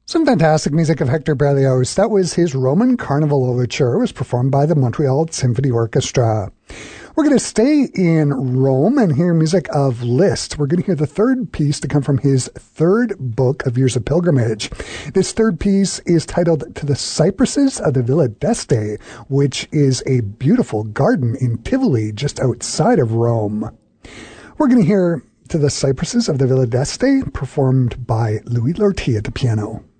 Some fantastic music of Hector Berlioz. That was his Roman Carnival Overture. It was performed by the Montreal Symphony Orchestra. We're going to stay in Rome and hear music of Liszt. We're going to hear the third piece to come from his third book of Years of Pilgrimage. This third piece is titled To the Cypresses of the Villa d'Este, which is a beautiful garden in Tivoli, just outside of Rome. We're going to hear To the Cypresses of the Villa d'Este, performed by Louis Lortie at the piano.